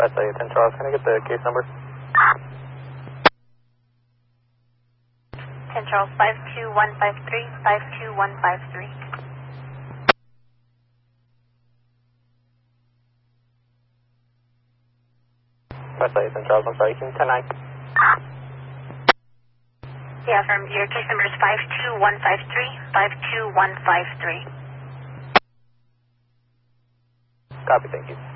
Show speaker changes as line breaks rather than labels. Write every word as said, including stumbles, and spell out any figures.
West ten Charles, can I get the case number?
ten Charles, five two one five three, five two one five three.
West ten Charles, I'm sorry, can you ten nine?
Yeah, from your case number is five two one five three, five two one five three.
Copy, thank you.